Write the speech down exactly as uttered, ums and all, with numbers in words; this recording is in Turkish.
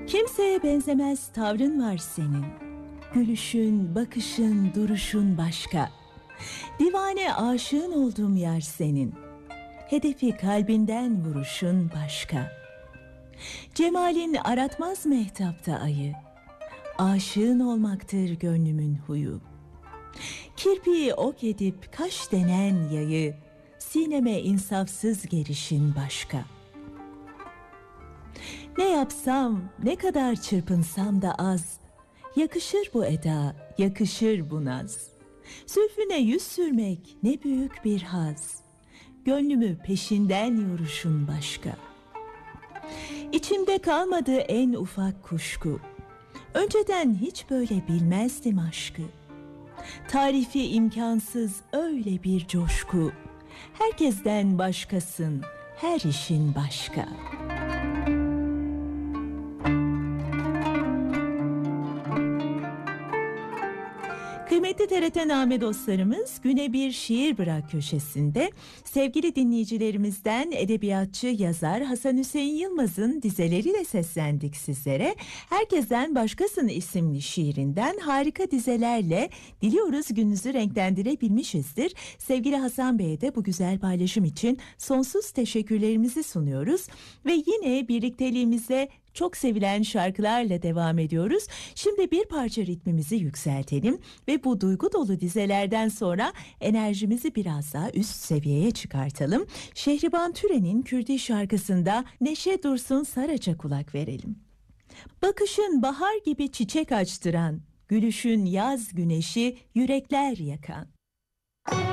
Kimseye benzemez tavrın var senin. Gülüşün, bakışın, duruşun başka. Divane aşığın olduğum yer senin. Hedefi kalbinden vuruşun başka. Cemalin aratmaz mehtapta ayı. Aşığın olmaktır gönlümün huyu. Kirpiği ok edip kaş denen yayı, sineme insafsız gerişin başka. Ne yapsam, ne kadar çırpınsam da az, yakışır bu eda, yakışır bu naz. Zülfüne yüz sürmek ne büyük bir haz, gönlümü peşinden yoruşun başka. İçimde kalmadı en ufak kuşku, önceden hiç böyle bilmezdim aşkı. Tarifi imkansız öyle bir coşku, herkesten başkasın, her işin başka. Kıymetli T R T Name dostlarımız, Güne Bir Şiir Bırak köşesinde sevgili dinleyicilerimizden edebiyatçı, yazar Hasan Hüseyin Yılmaz'ın dizeleriyle seslendik sizlere. Herkesten Başkasın isimli şiirinden harika dizelerle diliyoruz gününüzü renklendirebilmişizdir. Sevgili Hasan Bey'e de bu güzel paylaşım için sonsuz teşekkürlerimizi sunuyoruz ve yine birlikteliğimize çok sevilen şarkılarla devam ediyoruz. Şimdi bir parça ritmimizi yükseltelim ve bu duygu dolu dizelerden sonra enerjimizi biraz daha üst seviyeye çıkartalım. Şehriban Türen'in Kürdi şarkısında Neşe Dursun Saraç'a kulak verelim. Bakışın bahar gibi çiçek açtıran, gülüşün yaz güneşi yürekler yakan.